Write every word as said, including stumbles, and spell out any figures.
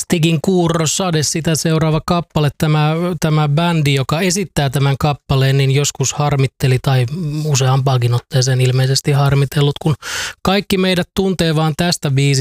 Stigin Kuurro Sade, sitä seuraava kappale. Tämä, tämä bändi, joka esittää tämän kappaleen, niin joskus harmitteli tai useampaakin otteeseen ilmeisesti harmitellut, kun kaikki meidät tuntee vaan tästä biisistä.